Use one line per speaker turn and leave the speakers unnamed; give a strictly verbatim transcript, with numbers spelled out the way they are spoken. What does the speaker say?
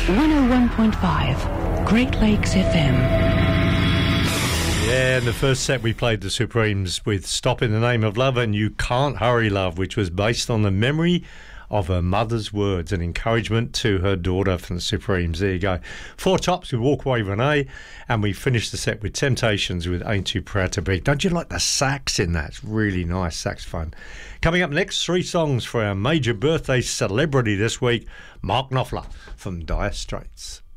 one oh one point five, Great Lakes F M.
Yeah, in the first set we played the Supremes with Stop in the Name of Love and You Can't Hurry Love, which was based on the memory of her mother's words and encouragement to her daughter from the Supremes. There you go. Four Tops with Walk Away Renee, and we finished the set with Temptations with Ain't Too Proud to Be. Don't you like the sax in that? It's really nice saxophone. Coming up next, three songs for our major birthday celebrity this week, Mark Knopfler from Dire Straits.